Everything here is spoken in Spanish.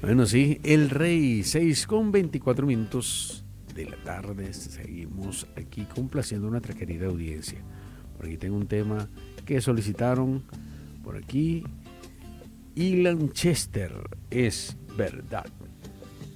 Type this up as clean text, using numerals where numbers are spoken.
Bueno, sí, El Rey, 6:24 de la tarde. Seguimos aquí complaciendo a nuestra querida audiencia. Por aquí tengo un tema que solicitaron por aquí. Ilan Chester, es verdad.